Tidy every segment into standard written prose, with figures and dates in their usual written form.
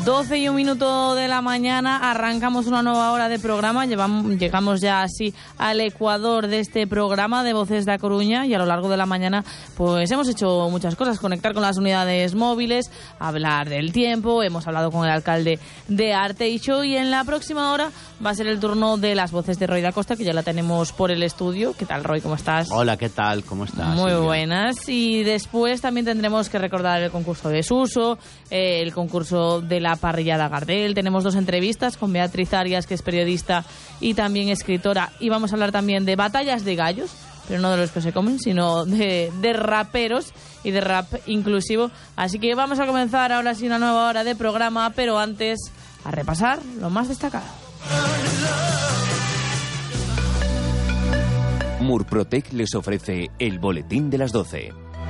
12:01 de la mañana, arrancamos una nueva hora de programa. Llegamos ya así al ecuador de este programa de Voces da Coruña, y a lo largo de la mañana pues hemos hecho muchas cosas: conectar con las unidades móviles, hablar del tiempo, hemos hablado con el alcalde de Arteixo, y en la próxima hora va a ser el turno de las voces de Roy da Costa, que ya la tenemos por el estudio. ¿Qué tal, Roy? ¿Cómo estás? Hola, ¿qué tal? ¿Cómo estás? Muy buenas. Y después también tendremos que recordar el concurso de Suso, el concurso de la parrillada Gardel. Tenemos 2 entrevistas con Beatriz Arias, que es periodista y también escritora, y vamos a hablar también de batallas de gallos, pero no de los que se comen, sino de raperos y de rap inclusivo. Así que vamos a comenzar ahora sí una nueva hora de programa, pero antes a repasar lo más destacado. Murprotec les ofrece el boletín de las 12.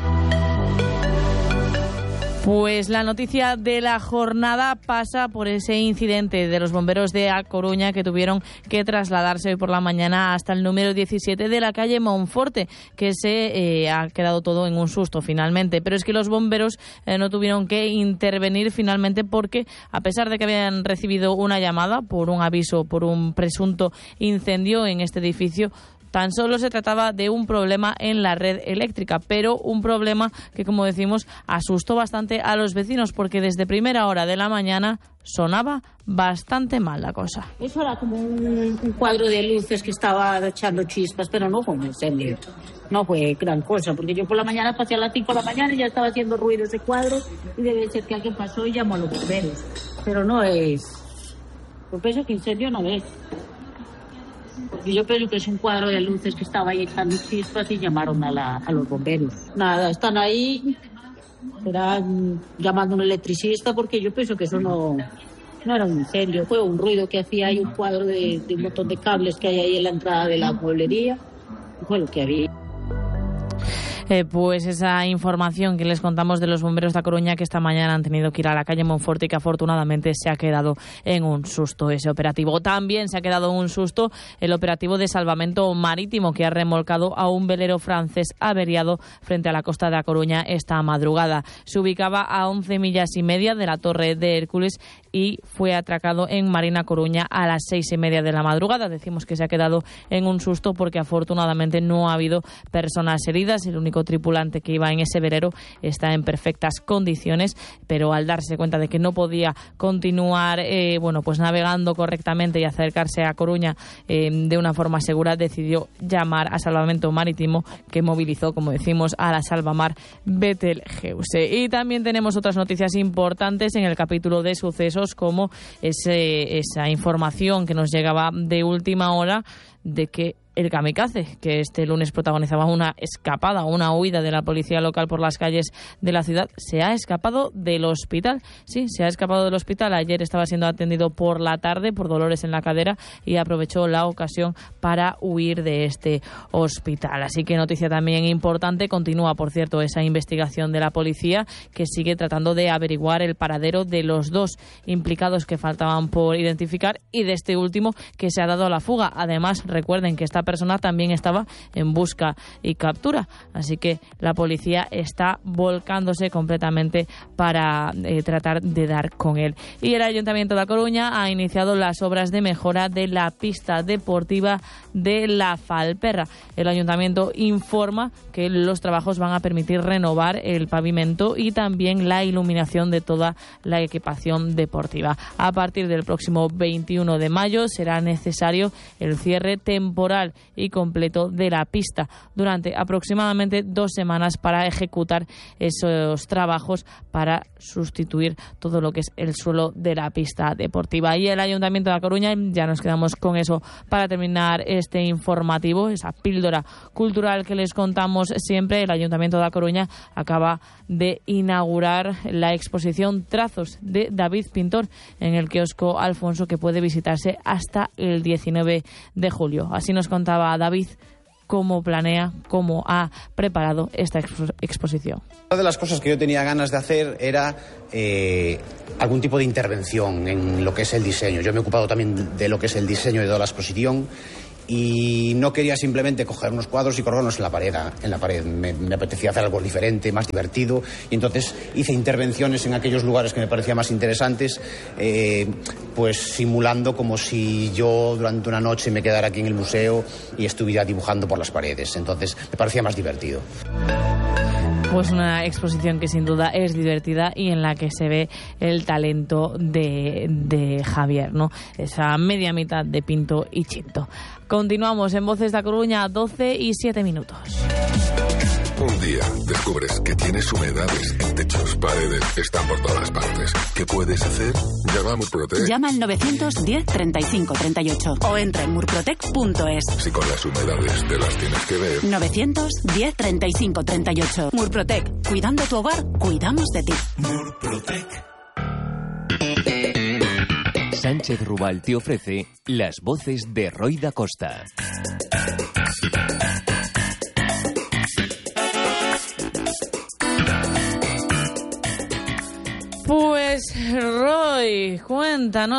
Pues la noticia de la jornada pasa por ese incidente de los bomberos de A Coruña, que tuvieron que trasladarse hoy por la mañana hasta el número 17 de la calle Monforte, que se ha quedado todo en un susto finalmente. Pero es que los bomberos no tuvieron que intervenir finalmente, porque a pesar de que habían recibido una llamada por un aviso por un presunto incendio en este edificio, tan solo se trataba de un problema en la red eléctrica, pero un problema que, como decimos, asustó bastante a los vecinos, porque desde primera hora de la mañana sonaba bastante mal la cosa. Eso era como un cuadro de luces que estaba echando chispas, pero no fue un incendio. No fue gran cosa, porque yo por la mañana pasé a las 5 de la mañana y ya estaba haciendo ruido ese cuadro, y debe ser que alguien pasó y llamó a los bomberos. Pero no es... Yo pienso que incendio no es. Porque yo pienso que es un cuadro de luces que estaba ahí echando chispas y llamaron a los bomberos. Nada, están ahí, serán llamando a un electricista, porque yo pienso que eso no era un incendio. Fue un ruido que hacía ahí, un cuadro de un montón de cables que hay ahí en la entrada de la mueblería. Fue lo que había. Pues esa información que les contamos de los bomberos de A Coruña, que esta mañana han tenido que ir a la calle Monforte y que afortunadamente se ha quedado en un susto ese operativo. También se ha quedado en un susto el operativo de salvamento marítimo, que ha remolcado a un velero francés averiado frente a la costa de A Coruña esta madrugada. Se ubicaba a 11 millas y media de la Torre de Hércules y fue atracado en Marina Coruña a las 6:30 de la madrugada. Decimos que se ha quedado en un susto porque afortunadamente no ha habido personas heridas. El único tripulante que iba en ese velero está en perfectas condiciones, pero al darse cuenta de que no podía continuar pues navegando correctamente y acercarse a Coruña de una forma segura, decidió llamar a Salvamento Marítimo, que movilizó, como decimos, a la Salvamar Betelgeuse. Y también tenemos otras noticias importantes en el capítulo de sucesos, como esa información que nos llegaba de última hora de que el kamikaze, que este lunes protagonizaba una escapada, una huida de la policía local por las calles de la ciudad, se ha escapado del hospital. Sí, se ha escapado del hospital. Ayer estaba siendo atendido por la tarde por dolores en la cadera y aprovechó la ocasión para huir de este hospital. Así que noticia también importante. Continúa, por cierto, esa investigación de la policía, que sigue tratando de averiguar el paradero de los 2 implicados que faltaban por identificar, y de este último, que se ha dado a la fuga. Además, recuerden que esta persona también estaba en busca y captura, así que la policía está volcándose completamente para tratar de dar con él. Y el Ayuntamiento de A Coruña ha iniciado las obras de mejora de la pista deportiva de La Falperra. El Ayuntamiento informa que los trabajos van a permitir renovar el pavimento y también la iluminación de toda la equipación deportiva. A partir del próximo 21 de mayo será necesario el cierre temporal y completo de la pista durante aproximadamente 2 semanas para ejecutar esos trabajos para sustituir todo lo que es el suelo de la pista deportiva. Y el Ayuntamiento de A Coruña, ya nos quedamos con eso para terminar este informativo, esa píldora cultural que les contamos siempre. El Ayuntamiento de A Coruña acaba de inaugurar la exposición Trazos de David Pintor en el kiosco Alfonso, que puede visitarse hasta el 19 de julio. Así nos contaba David cómo planea, cómo ha preparado esta exposición. Una de las cosas que yo tenía ganas de hacer era algún tipo de intervención en lo que es el diseño. Yo me he ocupado también de lo que es el diseño de toda la exposición y no quería simplemente coger unos cuadros y colgarlos en la pared. Me apetecía hacer algo diferente, más divertido, y entonces hice intervenciones en aquellos lugares que me parecían más interesantes, pues simulando como si yo durante una noche me quedara aquí en el museo y estuviera dibujando por las paredes. Entonces me parecía más divertido. Pues una exposición que sin duda es divertida y en la que se ve el talento de Javier, ¿no? Esa media mitad de Pinto y Chinto. Continuamos en Voces da Coruña, 12:07. Un día descubres que tienes humedades en techos, paredes, están por todas partes. ¿Qué puedes hacer? Llama a Murprotec. Llama al 910 35 38 o entra en murprotec.es. Si con las humedades te las tienes que ver. 910 35 38. Murprotec. Cuidando tu hogar, cuidamos de ti. Murprotec. Sánchez Rubal te ofrece las voces de Roy da Costa. Pues Roy, cuéntanos.